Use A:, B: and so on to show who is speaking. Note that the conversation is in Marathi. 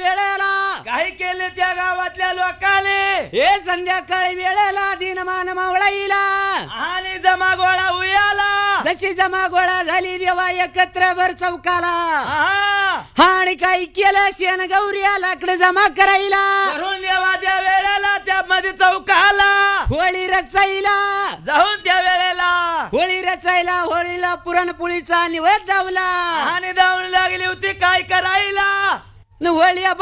A: वेळेला
B: काही केले त्या गावातल्या लोकाले
A: हे संध्याकाळी वेळेला दिनमान मावळाईला
B: आणि जमा गोळा उयाला
A: जशी जमा गोळा झाली देवा एकत्र भर चौकाला
B: हा
A: आणि काही केलं शेण गौऱ्या लाकडं जमा करायला
B: करून देवा त्या वेळेला त्यामध्ये चौकाला
A: होळी रचायला
B: जाऊन त्या वेळेला
A: होळी रचायला होळीला पुरणपोळीचा निवद दावला
B: आणि जाऊन लागली होती काय करायला
A: होळी